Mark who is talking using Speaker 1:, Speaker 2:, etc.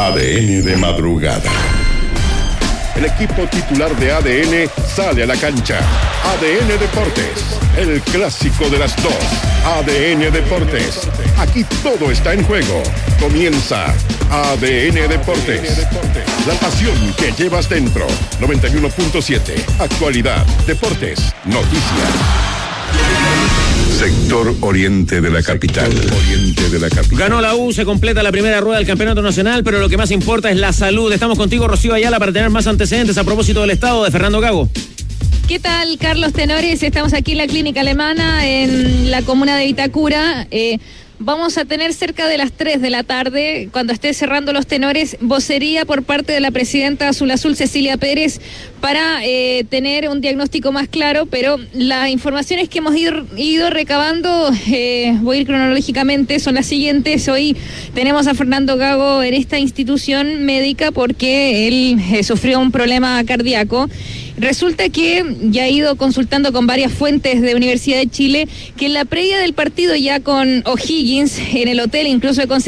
Speaker 1: ADN de madrugada. El equipo titular de ADN sale a la cancha. ADN Deportes, el clásico de las dos. ADN Deportes, aquí todo está en juego. Comienza ADN Deportes, la pasión que llevas dentro. 91.7, actualidad, deportes, noticias. Sector oriente de la capital.
Speaker 2: Ganó la U, se completa la primera rueda del campeonato nacional, pero lo que más importa es la salud. Estamos contigo, Rocío Ayala, para tener más antecedentes a propósito del estado de Fernando Gago.
Speaker 3: ¿Qué tal, Carlos Tenores? Estamos aquí en la clínica alemana, en la comuna de Vitacura. Vamos a tener cerca de las 3 de la tarde, cuando esté cerrando los tenores, vocería por parte de la presidenta Azul Azul, Cecilia Pérez, para tener un diagnóstico más claro, pero las informaciones que hemos ido recabando, voy a ir cronológicamente, son las siguientes. Hoy tenemos a Fernando Gago en esta institución médica porque él sufrió un problema cardíaco. Resulta que ya ha ido consultando con varias fuentes de Universidad de Chile que en la previa del partido ya con O'Higgins en el hotel, incluso